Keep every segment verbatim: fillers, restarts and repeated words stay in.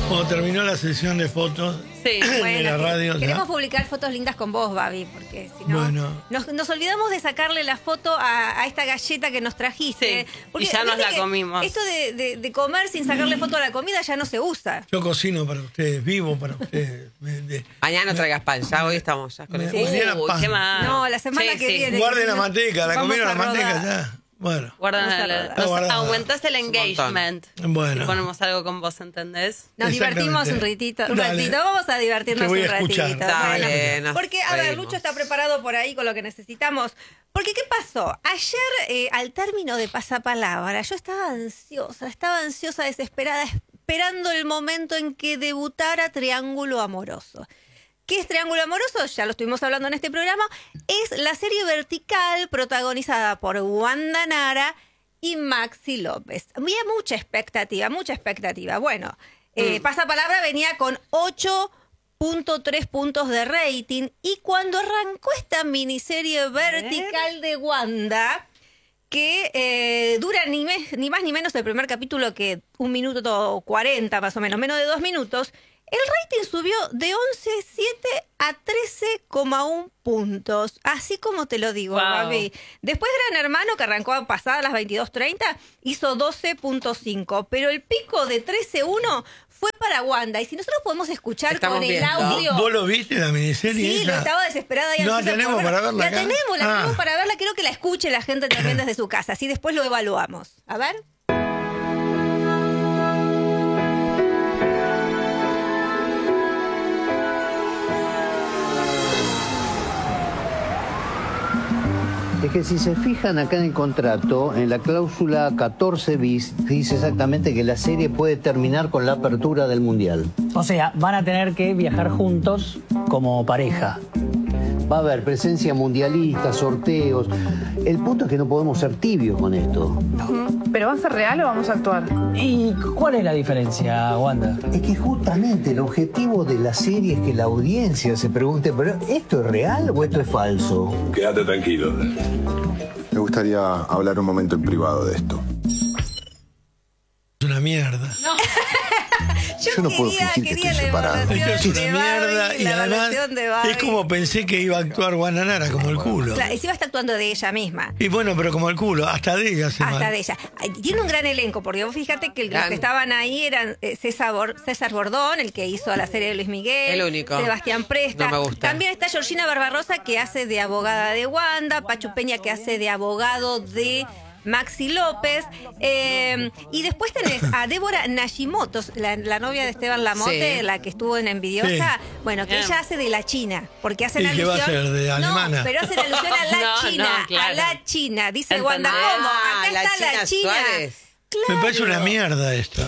Cuando terminó la sesión de fotos Sí, de Bueno, la que- radio, queremos ya. publicar fotos lindas con vos, Babi, porque si no... Bueno. Nos, nos olvidamos de sacarle la foto a, a esta galleta que nos trajiste. Sí, porque y ya nos viste la que comimos. Esto de, de- de comer sin sacarle foto a la comida ya no se usa. Yo cocino para ustedes, vivo para ustedes. Me- de- Mañana no traigas pan, ya hoy estamos ya con Me- eso. Sí. Mañana Uy, pan. qué mal. No, la semana Sí, que sí. viene. Guarden la No, manteca, la vamos comieron a la manteca rodar. ya. Bueno, Guardan Vamos a el, rodar. nos Guardada. aumentás el Es un montón. engagement. Bueno. Si ponemos algo con vos, ¿entendés? Nos divertimos un Exactamente. ratito, un Dale. ratito. Vamos a divertirnos Te voy un a escuchar. ratito. Dale, nos Porque, a ver, reímos. Lucho está preparado por ahí con lo que necesitamos. Porque, ¿qué pasó? Ayer, eh, al término de Pasapalabra, yo estaba ansiosa, estaba ansiosa, desesperada, esperando el momento en que debutara Triángulo Amoroso. ¿Qué es Triángulo Amoroso? Ya lo estuvimos hablando en este programa. Es la serie vertical protagonizada por Wanda Nara y Maxi López. Había mucha expectativa, mucha expectativa. Bueno, eh, Mm. Pasapalabra venía con ocho punto tres puntos de rating y cuando arrancó esta miniserie vertical de Wanda, que eh, dura ni, me- ni más ni menos el primer capítulo que un minuto cuarenta más o menos, menos de dos minutos, el rating subió de once coma siete a trece coma uno puntos. Así como te lo digo, Wow. Babi. Después Gran Hermano, que arrancó pasadas las veintidós treinta, hizo doce punto cinco. Pero el pico de trece coma uno fue para Wanda. Y si nosotros podemos escuchar Estamos con el viendo. audio... ¿Vos lo viste la miniserie Sí, esa? lo estaba desesperada y ¿No la ansiosa por tenemos para verla La acá? tenemos, la Ah. tenemos para verla. Quiero que la escuche la gente también desde su casa. Así después lo evaluamos. A ver. Es que si se fijan acá en el contrato, en la cláusula catorce bis, dice exactamente que la serie puede terminar con la apertura del Mundial. O sea, van a tener que viajar juntos como pareja. Va a haber presencia mundialista, sorteos. El punto es que no podemos ser tibios con esto. ¿Pero va a ser real o vamos a actuar? ¿Y cuál es la diferencia, Wanda? Es que justamente el objetivo de la serie es que la audiencia se pregunte, ¿pero esto es real o esto es falso? Quédate tranquilo. Me gustaría hablar un momento en privado de esto. Es una mierda. Yo, Yo no puedo quería, fingir que quería estoy la separado. evaluación Esto es una de Barbie, mierda y la además evaluación de Barbie. es como pensé que iba a actuar Wanda Nara, como el culo. Claro, encima está actuando de ella misma. Y bueno, pero como el culo, hasta de ella se Hasta mal. de ella. Ay, tiene un gran elenco, porque vos fíjate que los Gran. que estaban ahí eran eh, César, Bor- César Bordón, el que hizo la serie de Luis Miguel. El único. Sebastián Presta. No me gusta. También está Georgina Barbarosa, que hace de abogada de Wanda. Pachu Peña, que hace de abogado de Maxi López. Eh, y después tenés a Débora Nashimoto, la, la novia de Esteban Lamote, Sí. la que estuvo en Envidiosa. Sí. Bueno, que Bien. ella hace de la China, porque hacen ¿Y qué alusión... va a ser, de alemana? No, pero hacen alusión a la No, China, no, claro. a la China. Dice ¿Entendés? Wanda, ¿cómo? Ah, Acá la está la China China. Suárez. Claro. Me parece una mierda esto.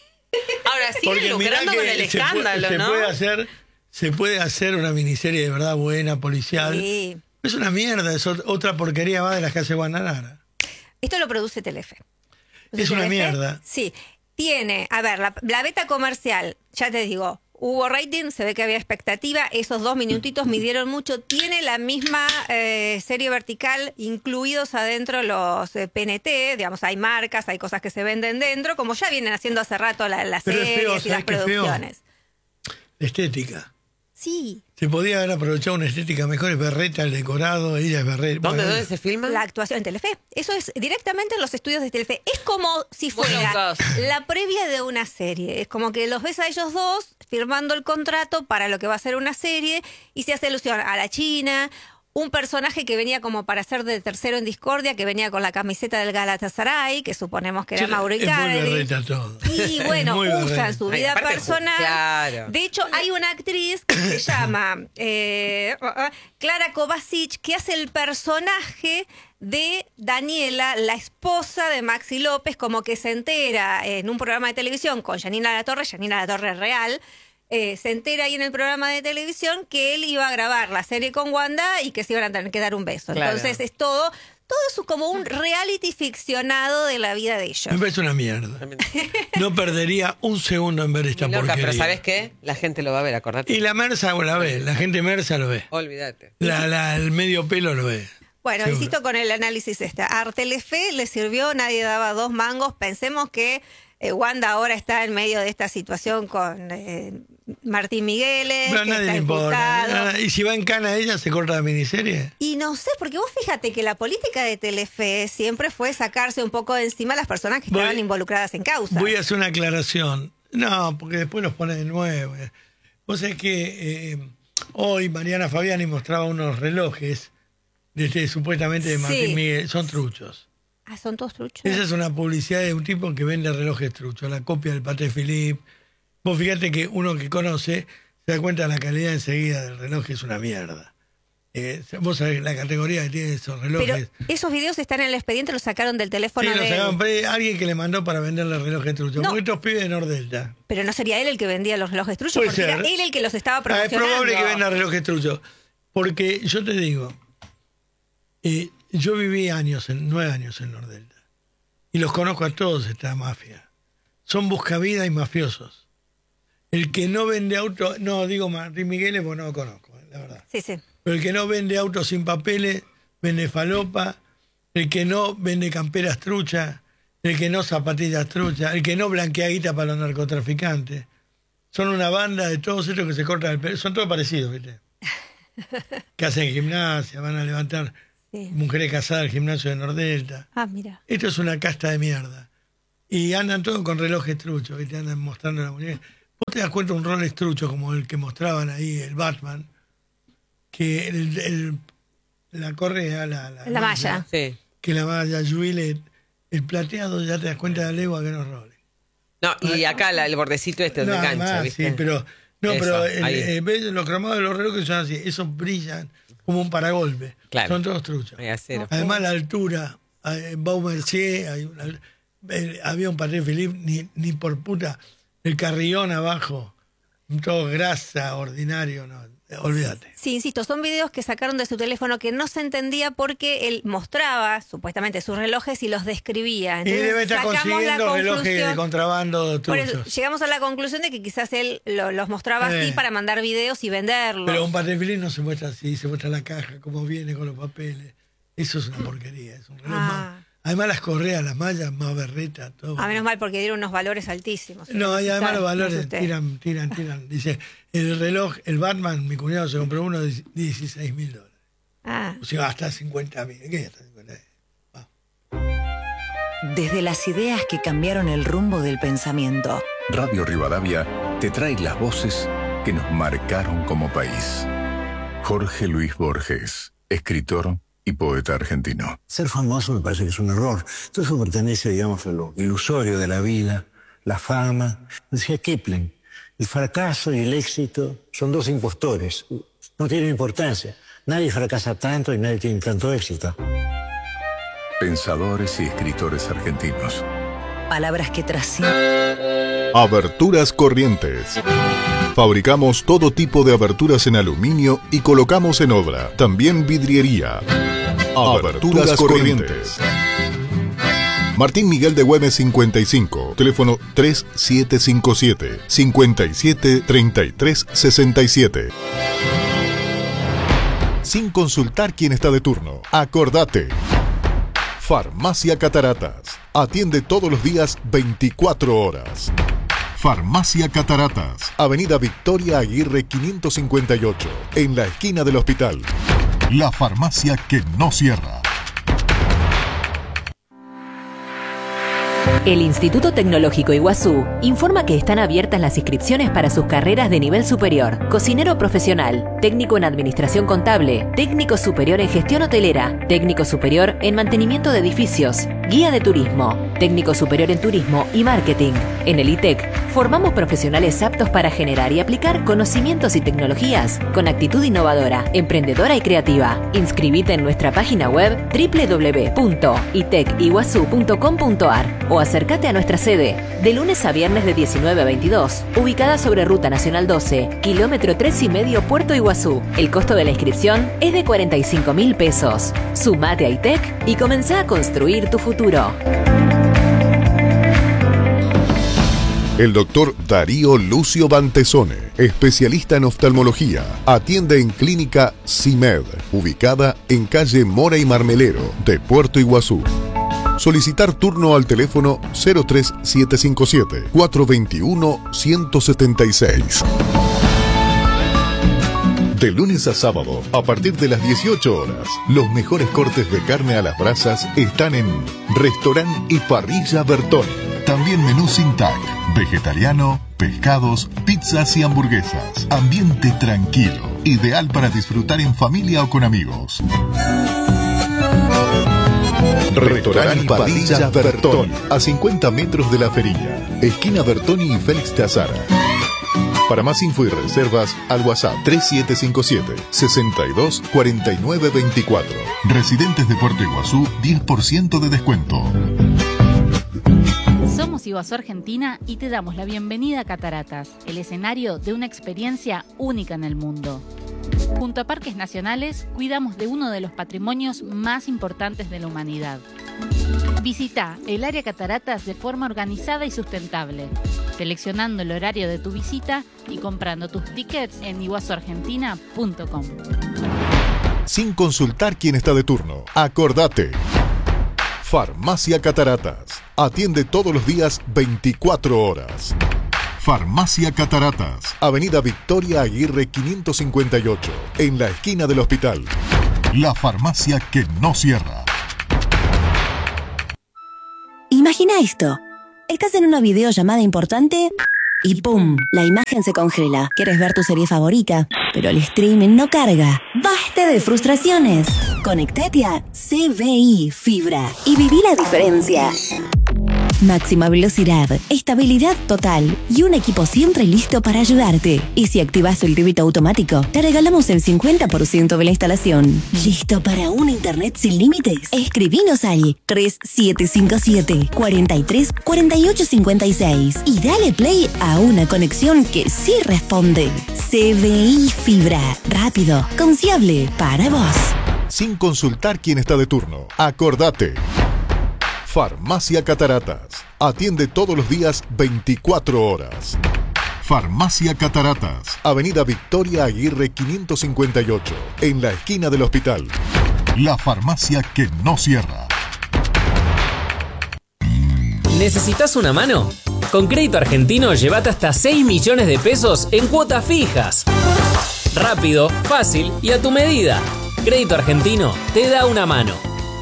Ahora siguen Porque mirá lucrando que con el se pu- escándalo, se ¿no? Puede hacer, se puede hacer una miniserie de verdad buena, policial. Sí. Es una mierda, es ot- otra porquería más de las que hace Wanda Nara. Esto lo produce Telefe. Es una mierda. Sí. Tiene, a ver, la, la beta comercial, ya te digo, hubo rating, se ve que había expectativa, esos dos minutitos midieron mucho. Tiene la misma eh, serie vertical, incluidos adentro los eh, P N T, digamos, hay marcas, hay cosas que se venden dentro, como ya vienen haciendo hace rato la- las Pero es series feo, y las ¿sabes qué es feo? producciones. La estética. Sí. Se podía haber aprovechado una estética mejor, es Berreta, el decorado, ella es Berreta. ¿Dónde, Bueno, dónde se filma? La actuación en Telefe. Eso es directamente en los estudios de Telefe. Es como si Muy fuera low cost. la previa de una serie. Es como que los ves a ellos dos firmando el contrato para lo que va a ser una serie y se hace alusión a la China. Un personaje que venía como para ser de tercero en discordia, que venía con la camiseta del Galatasaray, que suponemos que era sí, Mauro es muy Icardi. Berreta todo. Y bueno, Muy usan Berreta. su Ay, vida aparte, personal. claro. De hecho, hay una actriz que se llama eh, Clara Kovacic, que hace el personaje de Daniela, la esposa de Maxi López, como que se entera en un programa de televisión con Janina Latorre, Janina Latorre real, eh, se entera ahí en el programa de televisión que él iba a grabar la serie con Wanda y que se iban a tener que dar un beso. Claro. Entonces es todo, todo es como un reality ficcionado de la vida de ellos. Me parece una mierda. No perdería un segundo en ver esta Loca, porquería. pero ¿sabes qué? La gente lo va a ver, acordate. Y la Mersa la ve, la gente Mersa lo ve. Olvídate. La, la- el medio pelo lo ve. Bueno, Seguro. insisto con el análisis este. A Telefe le sirvió, nadie daba dos mangos. Pensemos que eh, Wanda ahora está en medio de esta situación con eh, Martín Migueles, Pero a que nadie está le importa. imputado. Y si va en cana ella, se corta la miniserie. Y no sé, porque vos fíjate que la política de Telefe siempre fue sacarse un poco de encima a las personas que Voy- estaban involucradas en causa. Voy a hacer una aclaración. No, porque después los pone de nuevo. Vos sabés que eh, hoy Mariana Fabiani mostraba unos relojes de este, supuestamente de Martín Sí. Miguel. Son truchos. Ah, son todos truchos. Esa es una publicidad de un tipo que vende relojes truchos, la copia del Patek Philippe. Vos fíjate que uno que conoce se da cuenta de la calidad enseguida del reloj, es una mierda. Eh, vos sabés la categoría que tiene esos relojes. Pero esos videos están en el expediente, los sacaron del Sí, teléfono lo de sacaban, pero alguien que le mandó para venderle relojes truchos. No. Porque estos pibes de Nordelta. Pero no sería él el que vendía los relojes truchos, Puede porque ser. era él el que los estaba Ah, es promocionando. probable que venda relojes truchos. Porque yo te digo, eh, yo viví años, en, nueve años en Nordelta. Y los conozco a todos, esta mafia. Son buscavidas y mafiosos. El que no vende auto, no digo Martín Migueles porque no lo conozco, la verdad. Sí, sí. Pero el que no vende autos sin papeles, vende falopa. El que no vende camperas truchas. El que no zapatillas truchas. El que no blanquea guita para los narcotraficantes. Son una banda de todos estos que se cortan el pelo. Son todos parecidos, ¿viste? Que hacen gimnasia, van a levantar Sí. mujeres casadas al gimnasio de Nordelta. Ah, mira. Esto es una casta de mierda. Y andan todos con relojes truchos, ¿viste? Andan mostrando la muñeca. Vos te das cuenta un Rolex trucho como el que mostraban ahí, el Batman, que el, el- la correa, la, la, La malla. Sí. que la malla Juilet, el plateado, ya te das cuenta de la legua que no es Rolex. No, y acá la- el bordecito este donde No, cancha, además, ¿viste? sí, pero, no, Eso, pero el- ahí. eh, ves, los cromados de los relojes son así, esos brillan como un paragolpe. Claro. Son todos truchos. Hay acero. Además, la altura, eh, en Beaumercier, hay una- eh, había un Patek Philippe, ni, ni por puta, el carrillón abajo, todo grasa, ordinario, no, eh, olvídate. Sí, insisto, son videos que sacaron de su teléfono que no se entendía porque él mostraba supuestamente sus relojes y los describía. Y Entonces, debe estar sacamos la consiguiendo relojes conclusión- de contrabando Por eso, truchos. llegamos a la conclusión de que quizás él lo- los mostraba Eh. así para mandar videos y venderlos. Pero un Patek Philippe no se muestra así, se muestra la caja, cómo viene con los papeles. Eso es una porquería, es un reloj Ah. más- Además las correas, las mallas, más berretas, todo. Ah, menos mal, porque dieron unos valores altísimos. No, y además los Me valores asusté. tiran, tiran, tiran. Dice, el reloj, el Batman, mi cuñado se compró uno de dieciséis mil dólares. Ah, O sea, hasta cincuenta mil. ¿Qué hasta cincuenta mil? Desde las ideas que cambiaron el rumbo del pensamiento. Radio Rivadavia te trae las voces que nos marcaron como país. Jorge Luis Borges, escritor y poeta argentino. Ser famoso me parece que es un error. Todo eso pertenece, digamos, a lo ilusorio de la vida, la fama. Decía Kipling, el fracaso y el éxito son dos impostores. No tienen importancia. Nadie fracasa tanto y nadie tiene tanto éxito. Pensadores y escritores argentinos. Palabras que trascienden. Aberturas Corrientes. Fabricamos todo tipo de aberturas en aluminio y colocamos en obra. También vidriería. Aberturas Corrientes. Martín Miguel de Güemes cincuenta y cinco. Teléfono tres siete cinco siete, cinco siete tres tres seis siete. Sin consultar quién está de turno. Acordate. Farmacia Cataratas. Atiende todos los días veinticuatro horas. Farmacia Cataratas. Avenida Victoria Aguirre quinientos cincuenta y ocho. En la esquina del hospital. La farmacia que no cierra. El Instituto Tecnológico Iguazú informa que están abiertas las inscripciones para sus carreras de nivel superior: cocinero profesional, técnico en administración contable, técnico superior en gestión hotelera, técnico superior en mantenimiento de edificios, guía de turismo, técnico superior en turismo y marketing. En el I T E C formamos profesionales aptos para generar y aplicar conocimientos y tecnologías con actitud innovadora, emprendedora y creativa. Inscribite en nuestra página web doble u doble u doble u punto i t e c iguazú punto com punto a r o acércate a nuestra sede de lunes a viernes de diecinueve a veintidós, ubicada sobre Ruta Nacional doce, kilómetro tres y medio, Puerto Iguazú. El costo de la inscripción es de cuarenta y cinco mil pesos. Sumate a I T E C y comenzá a construir tu futuro. El doctor Darío Lucio Bantesone, especialista en oftalmología, atiende en Clínica CIMED, ubicada en calle Mora y Marmelero de Puerto Iguazú. Solicitar turno al teléfono cero tres siete cinco siete, cuatro dos uno, uno siete seis. De lunes a sábado, a partir de las dieciocho horas, los mejores cortes de carne a las brasas están en Restaurant y Parrilla Bertoni. También menú sin tag, vegetariano, pescados, pizzas y hamburguesas. Ambiente tranquilo, ideal para disfrutar en familia o con amigos. Restaurant y Parrilla Bertoni, a cincuenta metros de la Feriña, esquina Bertoni y Félix de Azara. Para más info y reservas, al WhatsApp tres siete cinco siete, sesenta y dos, cuarenta y nueve veinticuatro. Residentes de Puerto Iguazú, diez por ciento de descuento. Somos Iguazú Argentina y te damos la bienvenida a Cataratas, el escenario de una experiencia única en el mundo. Junto a Parques Nacionales, cuidamos de uno de los patrimonios más importantes de la humanidad. Visita el área Cataratas de forma organizada y sustentable, seleccionando el horario de tu visita y comprando tus tickets en iguazu argentina punto com. Sin consultar quién está de turno, acordate. Farmacia Cataratas. Atiende todos los días veinticuatro horas. Farmacia Cataratas, Avenida Victoria Aguirre quinientos cincuenta y ocho, en la esquina del hospital. La farmacia que no cierra. Imagina esto. Estás en una videollamada importante y ¡pum! La imagen se congela. Quieres ver tu serie favorita, pero el streaming no carga. ¡Basta de frustraciones! Conectate a C B I Fibra y viví la diferencia. Máxima velocidad, estabilidad total y un equipo siempre listo para ayudarte. Y si activas el débito automático, te regalamos el cincuenta por ciento de la instalación. ¿Listo para un internet sin límites? Escribinos al tres siete cinco siete, cuatro tres, cuatro ocho cinco seis y dale play a una conexión que sí responde. C B I Fibra, rápido, confiable, para vos. Sin consultar quién está de turno, acordate. Farmacia Cataratas. Atiende todos los días veinticuatro horas. Farmacia Cataratas, Avenida Victoria Aguirre quinientos cincuenta y ocho, en la esquina del hospital. La farmacia que no cierra. ¿Necesitas una mano? Con Crédito Argentino llévate hasta seis millones de pesos en cuotas fijas. Rápido, fácil y a tu medida. Crédito Argentino te da una mano.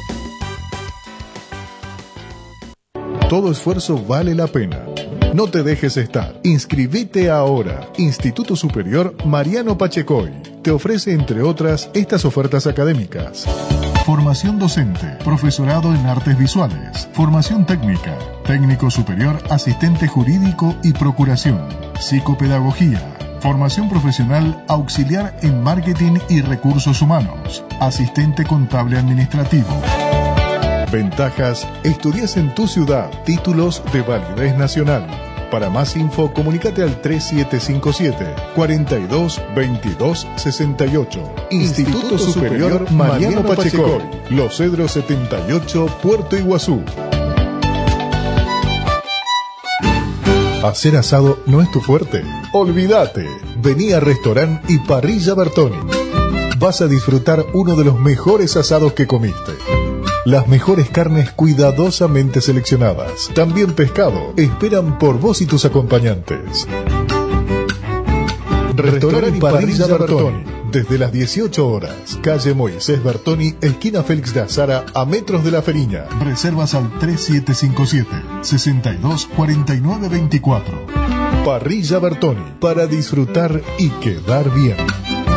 Todo esfuerzo vale la pena. No te dejes estar. Inscribite ahora. Instituto Superior Mariano Pachecoy te ofrece, entre otras, estas ofertas académicas. Formación docente, profesorado en artes visuales, formación técnica, técnico superior, asistente jurídico y procuración, psicopedagogía, formación profesional auxiliar en marketing y recursos humanos, asistente contable administrativo. Ventajas: estudias en tu ciudad, títulos de validez nacional. Para más info, comunícate al tres siete cinco siete, cuatro dos, veintidós sesenta y ocho. Instituto, Instituto Superior Mariano Pachecoy, Los Cedros setenta y ocho, Puerto Iguazú. ¿Hacer asado no es tu fuerte? Olvídate. Vení a Restaurant y Parrilla Bertoni. Vas a disfrutar uno de los mejores asados que comiste. Las mejores carnes cuidadosamente seleccionadas. También pescado. Esperan por vos y tus acompañantes. Restaurant y Parrilla Bertoni. Desde las dieciocho horas. Calle Moisés Bertoni, esquina Félix de Azara, a metros de la Feriña. Reservas al tres siete cinco siete, sesenta y dos, cuarenta y nueve veinticuatro. Parrilla Bertoni. Para disfrutar y quedar bien.